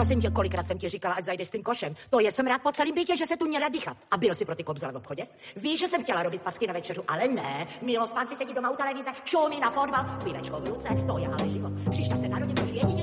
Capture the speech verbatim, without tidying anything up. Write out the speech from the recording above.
Prosím tě, kolikrát jsem ti říkala, ať zajdeš s tím košem. To je jsem rád po celém bytě, že se tu nedá dýchat. A byl si pro ty kobzele v obchodě? Víš, že jsem chtěla robit packy na večeřu, ale ne. Milost, pán si sedí doma u televize, čumí na fotbal, pivečko v ruce, to je ale život. Příště se narodím už jedině